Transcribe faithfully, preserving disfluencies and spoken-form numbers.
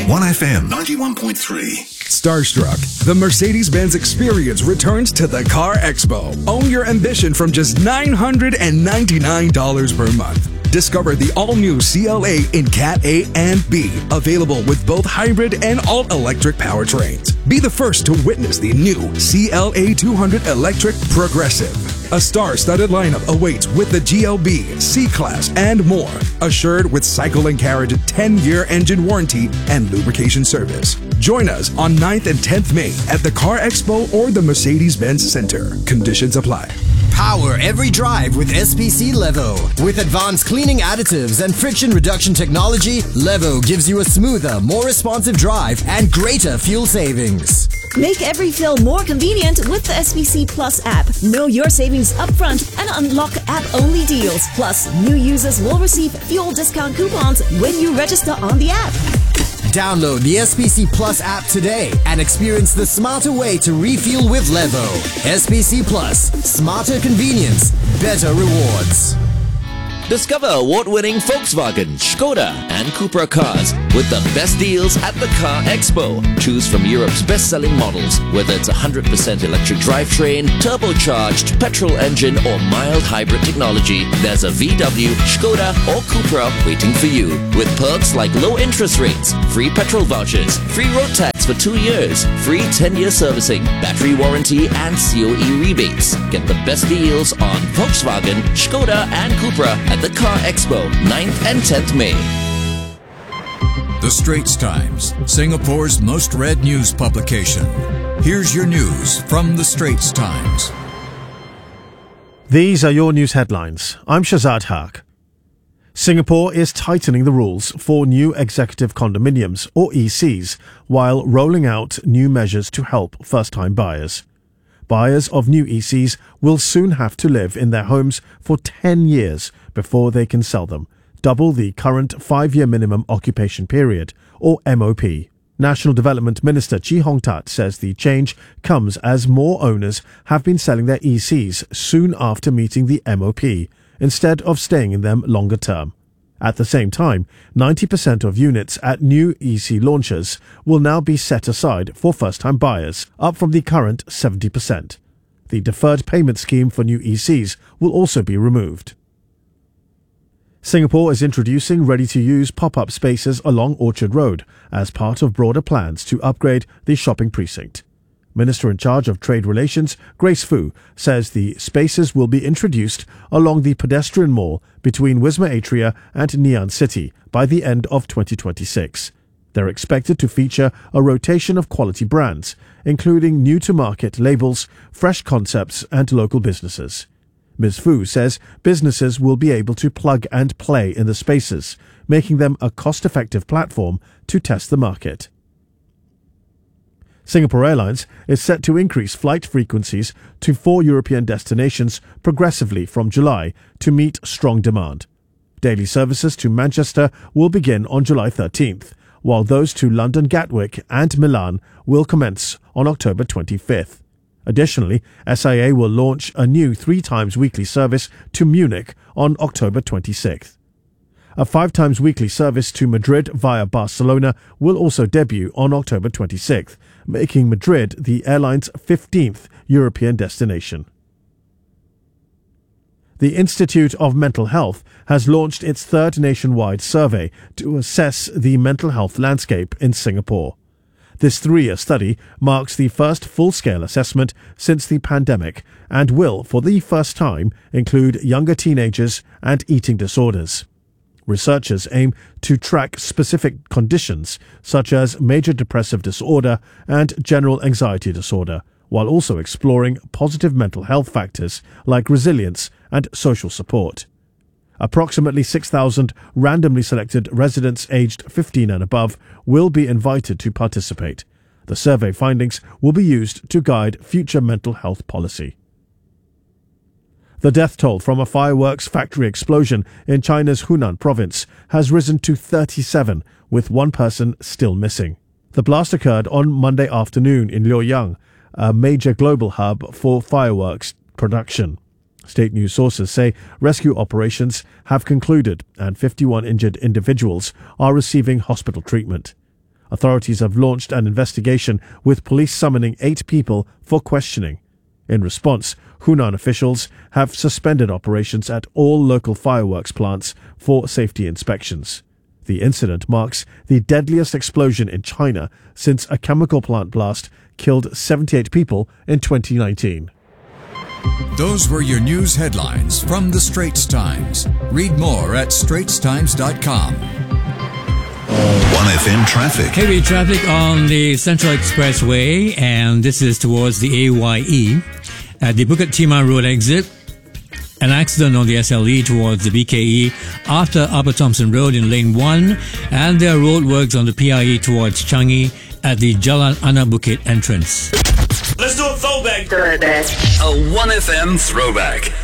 one F M ninety-one point three. Starstruck, the Mercedes-Benz experience returns to the Car Expo. Own your ambition from just nine hundred ninety-nine dollars per month. Discover the all-new C L A in Cat A and B, available with both hybrid and all-electric powertrains. Be the first to witness the new C L A two hundred Electric Progressive. A star-studded lineup awaits with the G L B, C-Class, and more. Assured with Cycle and Carriage ten-year engine warranty and lubrication service. Join us on ninth and tenth May at the Car Expo or the Mercedes-Benz Center. Conditions apply. Power every drive with S P C Levo. With advanced cleaning additives and friction reduction technology, Levo gives you a smoother, more responsive drive and greater fuel savings. Make every fill more convenient with the S P C Plus app. Know your savings upfront and unlock app-only deals. Plus, new users will receive fuel discount coupons when you register on the app. Download the S P C Plus app today and experience the smarter way to refuel with Levo. S P C Plus. Smarter convenience. Better rewards. Discover award-winning Volkswagen, Skoda, and Cupra cars with the best deals at the Car Expo. Choose from Europe's best-selling models, whether it's one hundred percent electric drivetrain, turbocharged, petrol engine, or mild hybrid technology. There's a V W, Skoda, or Cupra waiting for you. With perks like low interest rates, free petrol vouchers, free road tax for two years, free ten-year servicing, battery warranty, and C O E rebates. Get the best deals on Volkswagen, Skoda, and Cupra at the Car Expo, ninth and tenth May. The Straits Times, Singapore's most read news publication. Here's your news from The Straits Times. These are your news headlines. I'm Shazad Haq. Singapore is tightening the rules for new executive condominiums, or E Cs, while rolling out new measures to help first-time buyers. Buyers of new E Cs will soon have to live in their homes for ten years before they can sell them, double the current five-year minimum occupation period, or M O P. National Development Minister Chee Hong Tat says the change comes as more owners have been selling their E Cs soon after meeting the M O P, instead of staying in them longer term. At the same time, ninety percent of units at new E C launches will now be set aside for first-time buyers, up from the current seventy percent. The deferred payment scheme for new E Cs will also be removed. Singapore is introducing ready-to-use pop-up spaces along Orchard Road as part of broader plans to upgrade the shopping precinct. Minister in charge of Trade Relations, Grace Fu, says the spaces will be introduced along the pedestrian mall between Wisma Atria and Ngee Ann City by the end of twenty twenty-six. They're expected to feature a rotation of quality brands, including new-to-market labels, fresh concepts, and local businesses. Miz Fu says businesses will be able to plug and play in the spaces, making them a cost-effective platform to test the market. Singapore Airlines is set to increase flight frequencies to four European destinations progressively from July to meet strong demand. Daily services to Manchester will begin on July thirteenth, while those to London Gatwick and Milan will commence on October twenty-fifth. Additionally, S I A will launch a new three times weekly service to Munich on October twenty-sixth. A five times weekly service to Madrid via Barcelona will also debut on October twenty-sixth, making Madrid the airline's fifteenth European destination. The Institute of Mental Health has launched its third nationwide survey to assess the mental health landscape in Singapore. This three-year study marks the first full-scale assessment since the pandemic and will, for the first time, include younger teenagers and eating disorders. Researchers aim to track specific conditions such as major depressive disorder and general anxiety disorder, while also exploring positive mental health factors like resilience and social support. Approximately six thousand randomly selected residents aged fifteen and above will be invited to participate. The survey findings will be used to guide future mental health policy. The death toll from a fireworks factory explosion in China's Hunan province has risen to thirty-seven, with one person still missing. The blast occurred on Monday afternoon in Luoyang, a major global hub for fireworks production. State news sources say rescue operations have concluded and fifty-one injured individuals are receiving hospital treatment. Authorities have launched an investigation with police summoning eight people for questioning. In response, Hunan officials have suspended operations at all local fireworks plants for safety inspections. The incident marks the deadliest explosion in China since a chemical plant blast killed seventy-eight people in twenty nineteen. Those were your news headlines from the Straits Times. Read more at straits times dot com. one F M traffic. Heavy traffic on the Central Expressway, and this is towards the A Y E. At the Bukit Timah Road exit, an accident on the S L E towards the B K E after Upper Thompson Road in Lane one, and there are roadworks on the P I E towards Changi at the Jalan Anak Bukit entrance. Let's do a throwback. A one F M throwback.